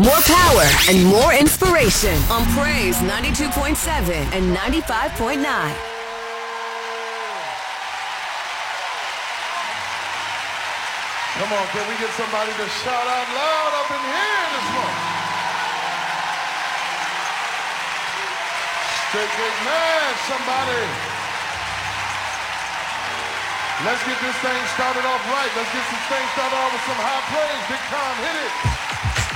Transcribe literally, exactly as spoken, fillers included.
More power and more inspiration on Praise ninety-two point seven and ninety-five point nine. Come on, can we get somebody to shout out loud up in here this morning? Straight big man, somebody. Let's get this thing started off right. Let's get this thing started off with some high praise. Big time, hit it.